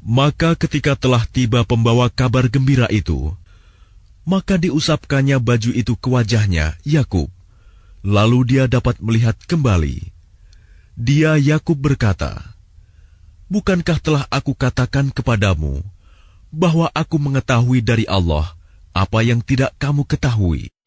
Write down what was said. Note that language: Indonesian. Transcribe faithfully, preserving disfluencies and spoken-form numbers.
Maka ketika telah tiba pembawa kabar gembira itu, maka diusapkannya baju itu ke wajahnya, Yakub. Lalu dia dapat melihat kembali. Dia, Yakub, berkata, "Bukankah telah aku katakan kepadamu bahwa aku mengetahui dari Allah apa yang tidak kamu ketahui?"